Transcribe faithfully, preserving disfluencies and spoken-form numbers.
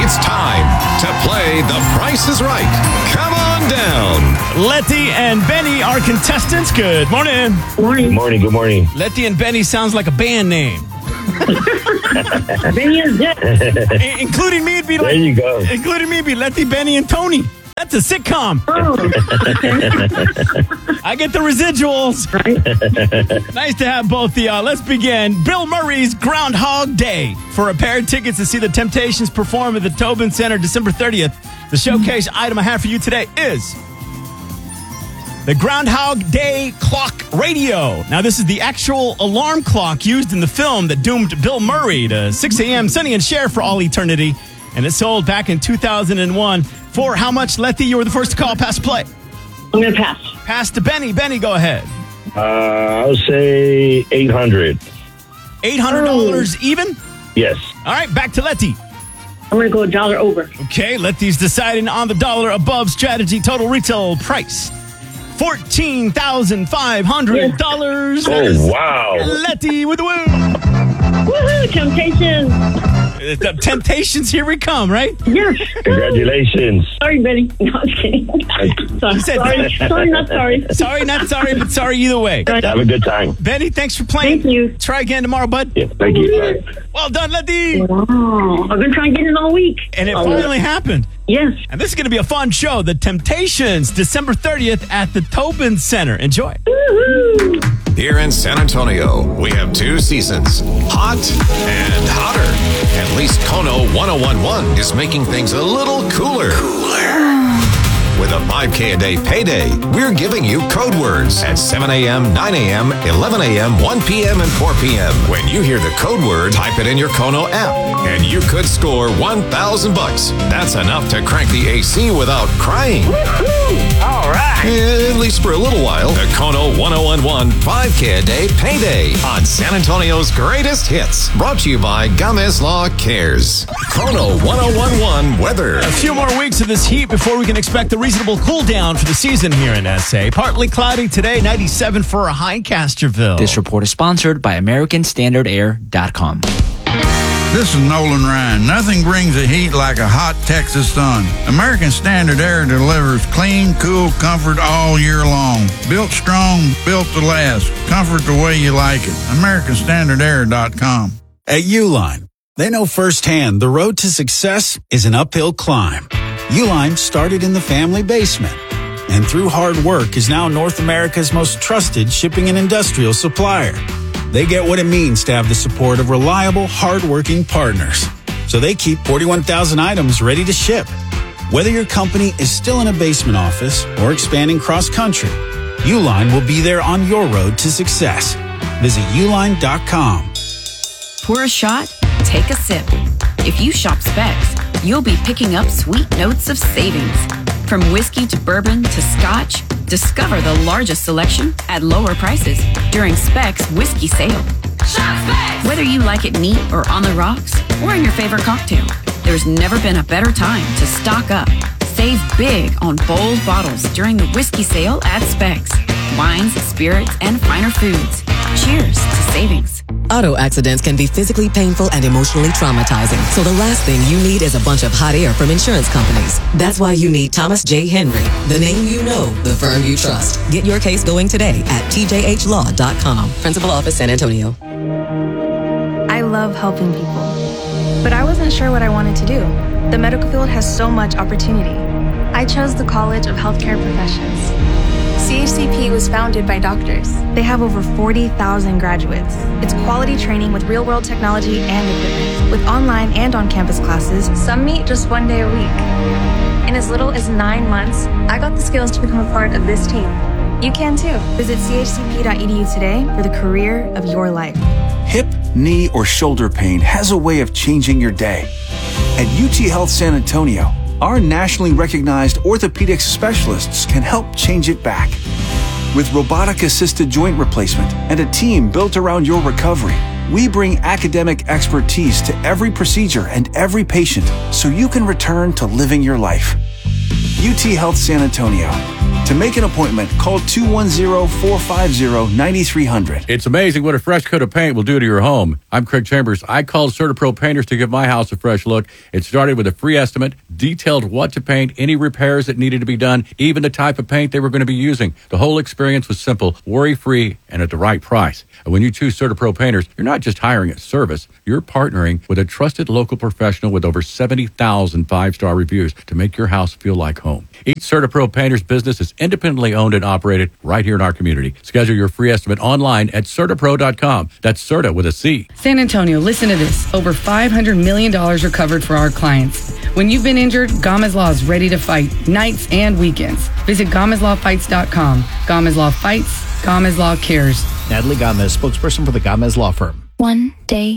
It's time to play The Price is Right. Come on down. Letty and Benny are contestants. Good morning. Morning. Good morning. Good morning. Letty and Benny sounds like a band name. Benny is dead. I- including me, it'd be like. There you go. Including me, it'd be Letty, Benny, and Tony. That's a sitcom. Oh, I get the residuals. right. Nice to have both of y'all. Let's begin. Bill Murray's Groundhog Day. For a pair of tickets to see the Temptations perform at the Tobin Center December thirtieth, the showcase item I have for you today is the Groundhog Day Clock Radio. Now, this is the actual alarm clock used in the film that doomed Bill Murray to six a.m. Sonny and Cher for all eternity. And it sold back in two thousand one. For how much, Letty? You were the first to call. Pass play. I'm going to pass. Pass to Benny. Benny, go ahead. Uh, I'll say eight hundred. eight hundred dollars even? Yes. All right, back to Letty. I'm going to go a dollar over. Okay, Letty's deciding on the dollar above strategy. Total retail price fourteen thousand five hundred dollars. Oh, wow. Letty with the win. Woohoo, Temptations. Uh, The Temptations, here we come, right? Yes. Congratulations. Sorry, Benny. No, I'm just kidding. Sorry, said- sorry, sorry, not sorry. Sorry, not sorry, but sorry either way. Have a good time. Benny, thanks for playing. Thank you. Try again tomorrow, bud. Yeah, thank you. Bye. Well done, Letty. Wow. I've been trying to get it all week. And it Oh, finally happened. Yes. And this is going to be a fun show. The Temptations, December thirtieth at the Tobin Center. Enjoy. Woohoo. Here in San Antonio, we have two seasons, hot and hotter. At least Kono ten eleven is making things a little cooler. Cooler. With a five K a day payday, we're giving you code words at seven a.m., nine a.m., eleven a.m., one p.m., and four p.m. When you hear the code word, type it in your Kono app, and you could score one thousand bucks. That's enough to crank the A C without crying. All right. At least for a little while, the Kono ten eleven five K a day payday on San Antonio's greatest hits. Brought to you by Gamez Law Cares. Kono ten eleven weather. A few more weeks of this heat before we can expect a reasonable cool down for the season here in S A. Partly cloudy today, ninety-seven for a high Casterville. This report is sponsored by American Standard Air dot com. This is Nolan Ryan. Nothing brings the heat like a hot Texas sun. American Standard Air delivers clean, cool comfort all year long. Built strong, built to last. Comfort the way you like it. American Standard Air dot com. At Uline, they know firsthand the road to success is an uphill climb. Uline started in the family basement, and through hard work is now North America's most trusted shipping and industrial supplier. They get what it means to have the support of reliable, hard-working partners. So they keep forty-one thousand items ready to ship. Whether your company is still in a basement office or expanding cross-country, Uline will be there on your road to success. Visit uline dot com. Pour a shot, take a sip. If you shop Specs, you'll be picking up sweet notes of savings. From whiskey to bourbon to scotch, discover the largest selection at lower prices during Specs Whiskey Sale. Shop Specs! Whether you like it neat or on the rocks, or in your favorite cocktail, there's never been a better time to stock up. Save big on bold bottles during the Whiskey Sale at Specs. Wines, spirits, and finer foods. Cheers to savings. Auto accidents can be physically painful and emotionally traumatizing, so the last thing you need is a bunch of hot air from insurance companies. That's why you need Thomas J. Henry, the name you know, the firm you trust. Get your case going today at T J H law dot com. Principal Office, San Antonio. I love helping people, but I wasn't sure what I wanted to do. The medical field has so much opportunity. I chose the College of Healthcare Professions. C H C P was founded by doctors. They have over forty thousand graduates. It's quality training with real-world technology and equipment. With online and on-campus classes, some meet just one day a week. In as little as nine months, I got the skills to become a part of this team. You can too. Visit c h c p dot e d u today for the career of your life. Hip, knee, or shoulder pain has a way of changing your day. At U T Health San Antonio, our nationally recognized orthopedic specialists can help change it back. With robotic-assisted joint replacement and a team built around your recovery, we bring academic expertise to every procedure and every patient so you can return to living your life. U T Health San Antonio. To make an appointment, call two one zero, four five zero, nine three zero zero. It's amazing what a fresh coat of paint will do to your home. I'm Craig Chambers. I called CertaPro Painters to give my house a fresh look. It started with a free estimate, detailed what to paint, any repairs that needed to be done, even the type of paint they were going to be using. The whole experience was simple, worry-free, and at the right price. And when you choose CertaPro Painters, you're not just hiring a service, you're partnering with a trusted local professional with over seventy thousand five-star reviews to make your house feel like home. Each CertaPro Painters business is independently owned and operated right here in our community. Schedule your free estimate online at Certapro dot com. That's Certa with a C. San Antonio, listen to this. Over five hundred million dollars recovered for our clients. When you've been injured, Gomez Law is ready to fight, nights and weekends. Visit Gomez Law Fights dot com. Gomez Law Fights, Gomez Law Cares. Natalie Gomez, spokesperson for the Gomez Law Firm. One day